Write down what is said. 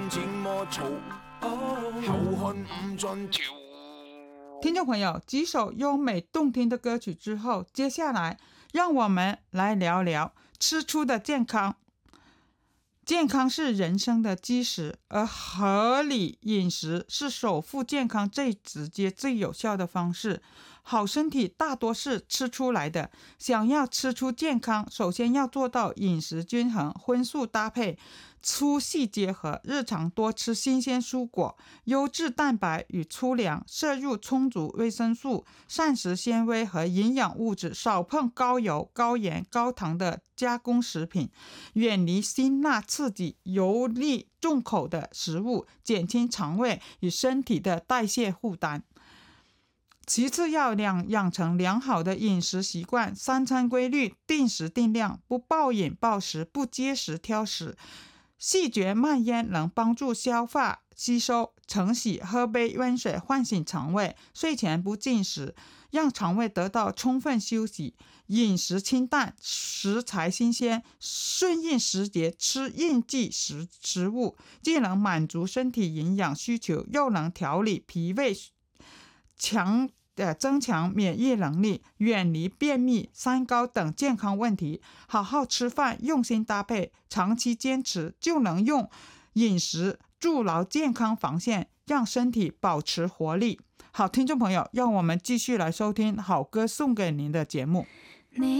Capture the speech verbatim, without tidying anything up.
听众朋友，几首优美动听的歌曲之后，接下来让我们来聊聊吃出的健康。健康是人生的基石，而合理饮食是守护健康最直接最有效的方式。好身体大多是吃出来的，想要吃出健康，首先要做到饮食均衡，荤素搭配，粗细结合，日常多吃新鲜蔬果，优质蛋白与粗粮，摄入充足维生素、膳食纤维和营养物质，少碰高油、高盐、高糖的加工食品，远离辛辣刺激、油腻重口的食物，减轻肠胃与身体的代谢负担。其次要养养成良好的饮食习惯，三餐规律，定时定量，不暴饮暴食，不节食挑食。细嚼慢咽能帮助消化吸收，晨洗喝杯温水唤醒肠胃，睡前不进食，让肠胃得到充分休息。饮食清淡，食材新鲜，顺应时节吃应季食食物，既能满足身体营养需求，又能调理脾胃，强呃增强免疫能力，远离便秘、三高等健康问题。好好吃饭，用心搭配，长期坚持，就能用饮食筑牢健康防线，让身体保持活力。好，听众朋友，让我们继续来收听好歌送给您的节目。